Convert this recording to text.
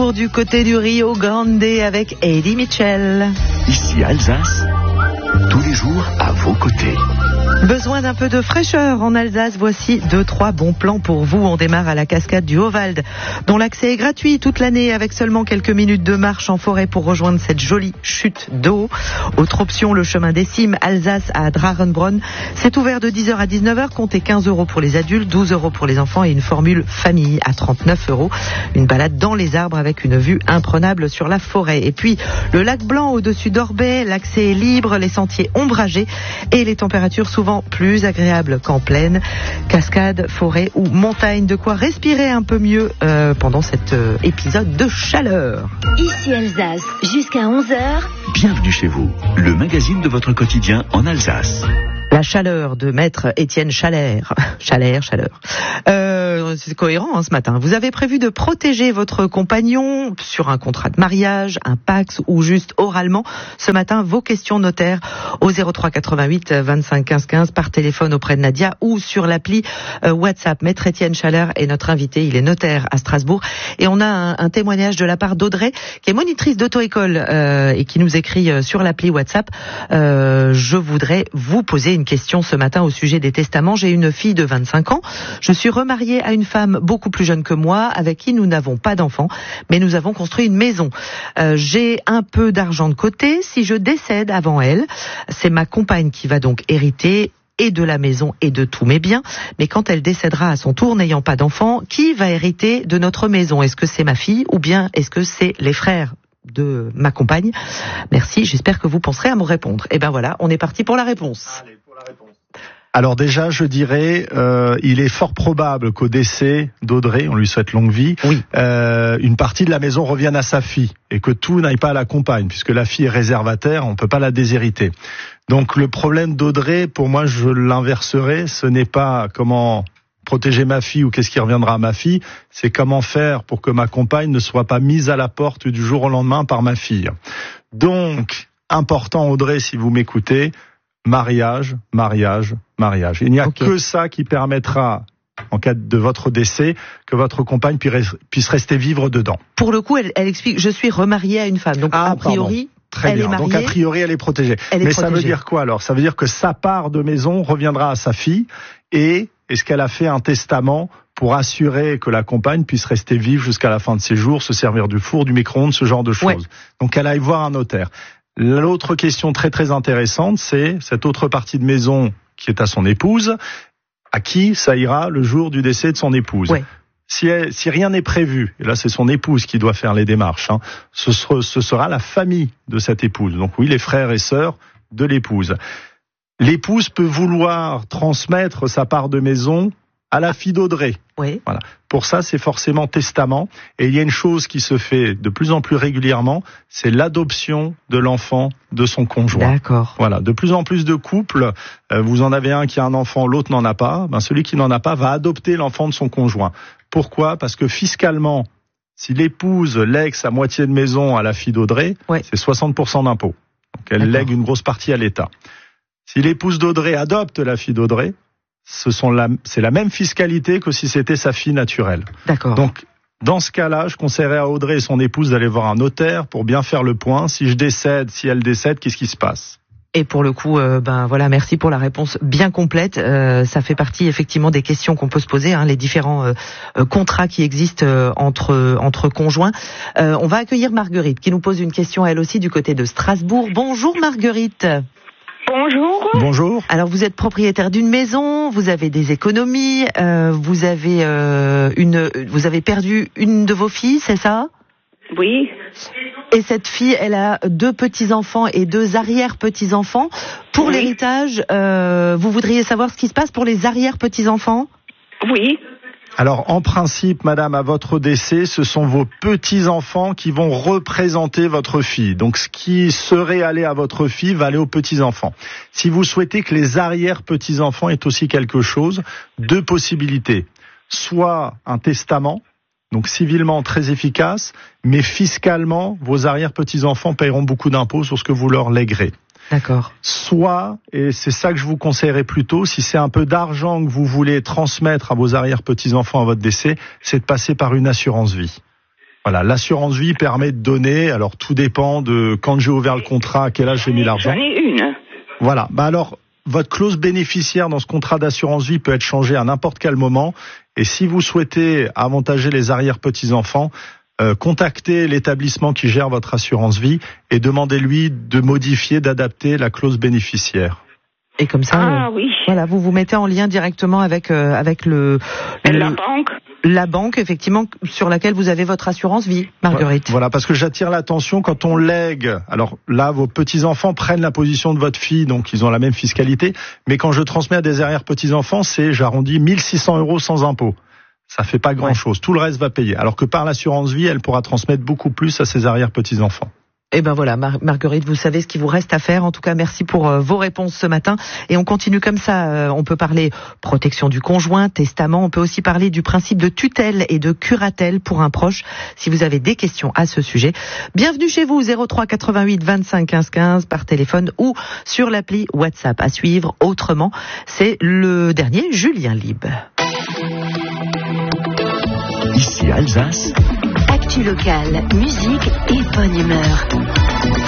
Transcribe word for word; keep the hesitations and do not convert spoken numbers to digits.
Strasbourg, du côté du Rio Grande, avec Eddie Mitchell. Ici Alsace, tous les jours à vos côtés. Besoin d'un peu de fraîcheur en Alsace, voici deux, trois bons plans pour vous. On démarre à la cascade du Hauwald, dont l'accès est gratuit toute l'année avec seulement quelques minutes de marche en forêt pour rejoindre cette jolie chute d'eau. Autre option, le chemin des cimes, Alsace à Drarenbronn. C'est ouvert de dix heures à dix-neuf heures, comptez quinze euros pour les adultes, douze euros pour les enfants et une formule famille à trente-neuf euros. Une balade dans les arbres avec une vue imprenable sur la forêt. Et puis, le lac Blanc au-dessus d'Orbay, l'accès est libre, les sentiers ombragés et les températures souvent plus agréable qu'en plaine. Cascade, forêt ou montagne, de quoi respirer un peu mieux euh, pendant cet euh, épisode de chaleur. Ici Alsace, jusqu'à onze heures. Bienvenue chez vous, le magazine de votre quotidien en Alsace. La chaleur de maître Étienne Chalère. Chalère, chaleur. Euh, c'est cohérent hein, ce matin. Vous avez prévu de protéger votre compagnon sur un contrat de mariage, un Pacs ou juste oralement. Ce matin, vos questions notaires au zéro trois quatre-vingt-huit vingt-cinq quinze quinze par téléphone auprès de Nadia ou sur l'appli euh, WhatsApp. Maître Étienne Chalère est notre invité. Il est notaire à Strasbourg. Et on a un, un témoignage de la part d'Audrey, qui est monitrice d'auto-école euh, et qui nous écrit euh, sur l'appli WhatsApp. Euh, je voudrais vous poser une question ce matin au sujet des testaments. J'ai une fille de vingt-cinq ans. Je suis remariée à une femme beaucoup plus jeune que moi, avec qui nous n'avons pas d'enfants, mais nous avons construit une maison. Euh, j'ai un peu d'argent de côté. Si je décède avant elle, c'est ma compagne qui va donc hériter et de la maison et de tous mes biens. Mais quand elle décédera à son tour, n'ayant pas d'enfants, qui va hériter de notre maison? Est-ce que c'est ma fille ou bien est-ce que c'est les frères de ma compagne? Merci, j'espère que vous penserez à me répondre. Et ben voilà, on est parti pour la réponse. Allez, pour la réponse. Alors déjà, je dirais, euh, il est fort probable qu'au décès d'Audrey, on lui souhaite longue vie, oui. euh, une partie de la maison revienne à sa fille et que tout n'aille pas à la compagne, puisque la fille est réservataire, on ne peut pas la déshériter. Donc le problème d'Audrey, pour moi, je l'inverserai, ce n'est pas comment protéger ma fille ou qu'est-ce qui reviendra à ma fille, c'est comment faire pour que ma compagne ne soit pas mise à la porte du jour au lendemain par ma fille. Donc, important Audrey, si vous m'écoutez, mariage, mariage, mariage. Il n'y a okay. que ça qui permettra, en cas de votre décès, que votre compagne puisse rester vivre dedans. Pour le coup, elle, elle explique, je suis remariée à une femme, donc ah, a priori... Pardon. Très elle bien. Est mariée, donc a priori elle est protégée. Elle est Mais protégée. Ça veut dire quoi alors? Ça veut dire que sa part de maison reviendra à sa fille et est-ce qu'elle a fait un testament pour assurer que la compagne puisse rester vive jusqu'à la fin de ses jours, se servir du four, du micro-ondes, ce genre de choses. Ouais. Donc elle aille voir un notaire. L'autre question très très intéressante, c'est cette autre partie de maison qui est à son épouse, à qui ça ira le jour du décès de son épouse. Ouais. Si, elle, si rien n'est prévu, et là c'est son épouse qui doit faire les démarches, hein, ce, sera, ce sera la famille de cette épouse. Donc oui, les frères et sœurs de l'épouse. L'épouse peut vouloir transmettre sa part de maison à la fille d'Audrey. Oui. Voilà. Pour ça, c'est forcément testament. Et il y a une chose qui se fait de plus en plus régulièrement, c'est l'adoption de l'enfant de son conjoint. D'accord. Voilà. De plus en plus de couples, euh, vous en avez un qui a un enfant, l'autre n'en a pas. Ben, celui qui n'en a pas va adopter l'enfant de son conjoint. Pourquoi? Parce que fiscalement, si l'épouse lègue sa moitié de maison à la fille d'Audrey, ouais. c'est soixante pour cent d'impôt. Donc elle D'accord. lègue une grosse partie à l'État. Si l'épouse d'Audrey adopte la fille d'Audrey, ce sont la, c'est la même fiscalité que si c'était sa fille naturelle. D'accord. Donc, dans ce cas-là, je conseillerais à Audrey et son épouse d'aller voir un notaire pour bien faire le point. Si je décède, si elle décède, qu'est-ce qui se passe? Et pour le coup, euh, ben voilà, merci pour la réponse bien complète. Euh, ça fait partie effectivement des questions qu'on peut se poser, hein, les différents euh, euh, contrats qui existent euh, entre entre conjoints. Euh, on va accueillir Marguerite qui nous pose une question elle aussi du côté de Strasbourg. Bonjour Marguerite. Bonjour. Bonjour. Alors vous êtes propriétaire d'une maison, vous avez des économies, euh, vous avez euh, une, vous avez perdu une de vos filles, c'est ça? Oui. Et cette fille, elle a deux petits-enfants et deux arrière-petits-enfants. Pour oui. l'héritage, euh, vous voudriez savoir ce qui se passe pour les arrière-petits-enfants? Oui. Alors, en principe, madame, à votre décès, ce sont vos petits-enfants qui vont représenter votre fille. Donc, ce qui serait allé à votre fille va aller aux petits-enfants. Si vous souhaitez que les arrière-petits-enfants aient aussi quelque chose, deux possibilités. Soit un testament, donc civilement très efficace, mais fiscalement, vos arrière-petits-enfants paieront beaucoup d'impôts sur ce que vous leur léguerez. D'accord. Soit, et c'est ça que je vous conseillerais plutôt, si c'est un peu d'argent que vous voulez transmettre à vos arrière-petits-enfants à votre décès, c'est de passer par une assurance vie. Voilà, l'assurance vie permet de donner, alors tout dépend de quand j'ai ouvert le contrat, à quel âge j'ai mis l'argent. J'en ai une. Voilà, bah alors, votre clause bénéficiaire dans ce contrat d'assurance vie peut être changée à n'importe quel moment. Et si vous souhaitez avantager les arrière-petits-enfants, euh, contactez l'établissement qui gère votre assurance vie et demandez-lui de modifier, d'adapter la clause bénéficiaire. Et comme ça, Ah euh, oui. voilà, vous vous mettez en lien directement avec euh, avec le, Et le la banque. la banque, effectivement, sur laquelle vous avez votre assurance vie, Marguerite. Voilà, parce que j'attire l'attention quand on lègue. Alors là, vos petits-enfants prennent la position de votre fille, donc ils ont la même fiscalité. Mais quand je transmets à des arrière-petits-enfants, c'est, j'arrondis, mille six cents euros sans impôt. Ça fait pas grand-chose. Ouais. Tout le reste va payer. Alors que par l'assurance vie, elle pourra transmettre beaucoup plus à ses arrière-petits-enfants. Eh ben voilà, Mar- Marguerite, vous savez ce qu'il vous reste à faire. En tout cas, merci pour euh, vos réponses ce matin. Et on continue comme ça. Euh, on peut parler protection du conjoint, testament. On peut aussi parler du principe de tutelle et de curatelle pour un proche. Si vous avez des questions à ce sujet, bienvenue chez vous, zéro trois quatre-vingt-huit vingt-cinq quinze quinze par téléphone ou sur l'appli WhatsApp. À suivre autrement, c'est le dernier, Julien Lib. Ici Alsace. Actu locale, musique et bonne humeur.